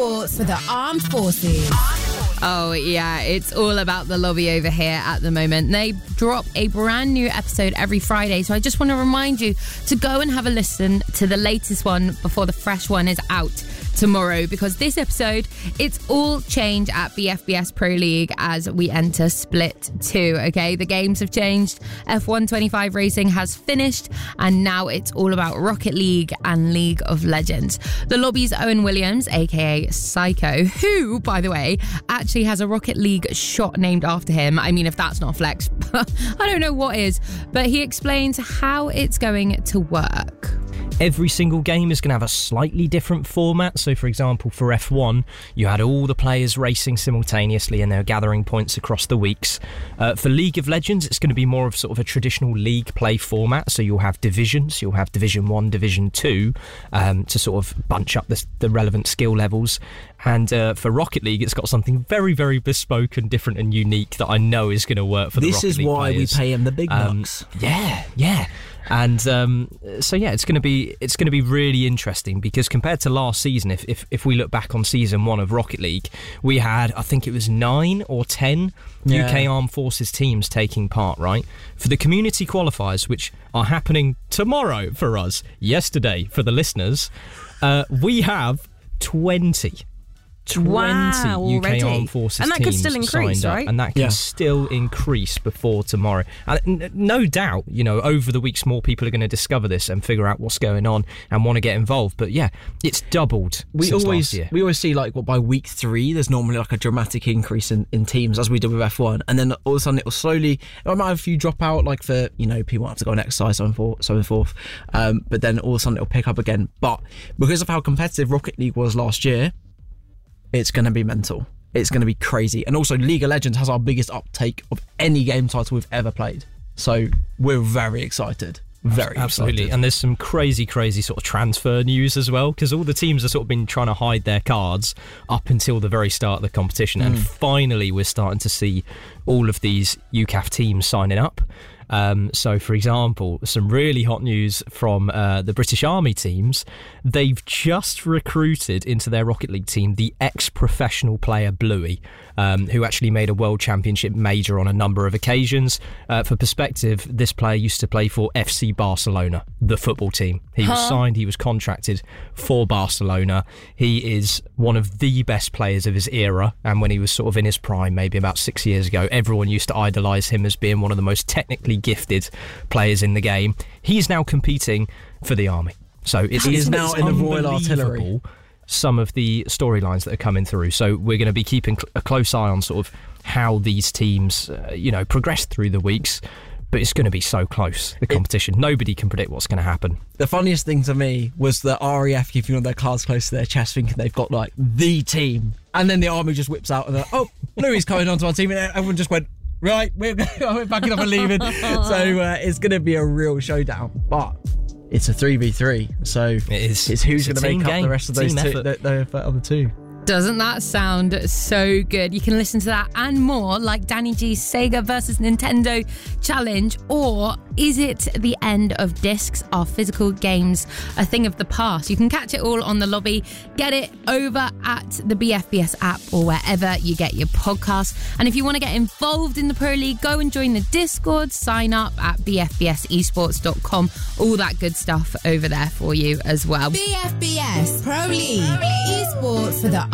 Esports for the Armed Forces. Oh, yeah, it's all about the lobby over here at the moment. They drop a brand new episode every Friday, so I just want to remind you to go and have a listen to the latest one before the fresh one is out tomorrow, because this episode, it's all change at BFBS Pro League as we enter Split 2, okay? The games have changed, F1 25 racing has finished, and now it's all about Rocket League and League of Legends. The lobby's Owen Williams, aka Psycho, who, by the way, actually has a Rocket League shot named after him. I mean, if that's not a flex, I don't know what is, but he explains how it's going to work. Every single game is going to have a slightly different format. So, for example, for F1, you had all the players racing simultaneously and they're gathering points across the weeks. For League of Legends, it's going to be more of sort of a traditional league play format. So you'll have divisions, you'll have Division 1, Division 2 to sort of bunch up the relevant skill levels. And for Rocket League, it's got something very, very bespoke and different and unique that I know is going to work for the Rocket League players. This is why we pay him the big bucks. Yeah. And so yeah, it's going to be really interesting, because compared to last season, if we look back on season 1 of Rocket League, we had, I think it was 9 or 10 UK Armed Forces teams taking part, right? For the community qualifiers, which are happening tomorrow for us, yesterday for the listeners, we have 20 UK Armed Forces and that teams could still increase, signed up, right? and that can still increase before tomorrow. And no doubt, over the weeks, more people are going to discover this and figure out what's going on and want to get involved. But yeah, it's doubled since last year. We always see by week 3, there's normally a dramatic increase in teams, as we did with F1, and then all of a sudden it will slowly. It might have a few drop out, for people have to go and exercise, so and forth. But then all of a sudden it'll pick up again. But because of how competitive Rocket League was last year, it's going to be mental. It's going to be crazy. And also, League of Legends has our biggest uptake of any game title we've ever played. So we're very excited. Very Absolutely. excited. And there's some crazy sort of transfer news as well, because all the teams have sort of been trying to hide their cards up until the very start of the competition. And finally, we're starting to see all of these UCAF teams signing up. So, for example, some really hot news from the British Army teams. They've just recruited into their Rocket League team the ex-professional player Bluey, who actually made a World Championship major on a number of occasions. For perspective, this player used to play for FC Barcelona, the football team. He was signed, he was contracted for Barcelona. He is one of the best players of his era, and when he was sort of in his prime, maybe about 6 years ago, everyone used to idolise him as being one of the most technically gifted players in the game. He's now competing for the army. So he is now in the Royal Artillery. Some of the storylines that are coming through. So we're going to be keeping a close eye on sort of how these teams, progress through the weeks. But it's going to be so close, the competition. Nobody can predict what's going to happen. The funniest thing to me was the RAF keeping all their cards close to their chest, thinking they've got the team. And then the army just whips out and they're like, Bluey's coming onto our team. And everyone just went, right, we're backing up and leaving. So it's going to be a real showdown. But it's a 3v3. So it is. It's who's going to make game. up the rest of those two, the other two. Doesn't that sound so good? You can listen to that and more, like Danny G's Sega versus Nintendo challenge, or is it the end of discs? Are physical games a thing of the past? You can catch it all on the lobby. Get it over at the BFBS app or wherever you get your podcasts. And if you want to get involved in the Pro League, go and join the Discord. Sign up at bfbsesports.com. All that good stuff over there for you as well. BFBS Pro League. Esports for the